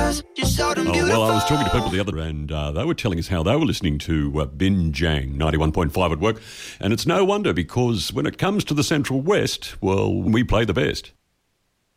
'cause you're so damn Oh, beautiful. well, I was talking to people the other day, and they were telling us how they were listening to Binjang 91.5 at work. And it's no wonder, because when it comes to the Central West, well, we play the best.